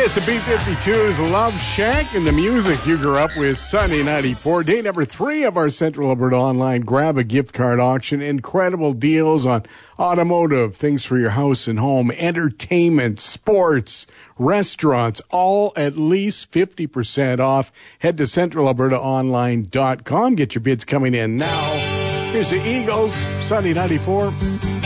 It's a B-52's Love Shack and the music you grew up with. Sunday 94, day number 3 of our Central Alberta Online Grab a Gift Card Auction. Incredible deals on automotive, things for your house and home, entertainment, sports, restaurants, all at least 50% off. Head to centralalbertaonline.com. Get your bids coming in now. Here's the Eagles, Sunday 94.